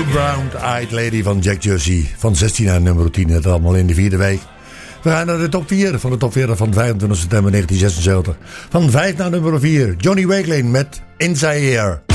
Brown-Eyed Lady van Jack Jersey. Van 16 naar nummer 10. Het allemaal in de vierde week. We gaan naar de top 4 van de top 40 van 25 september 1976. Van 5 naar nummer 4. Johnny Wakelin met Inside Here.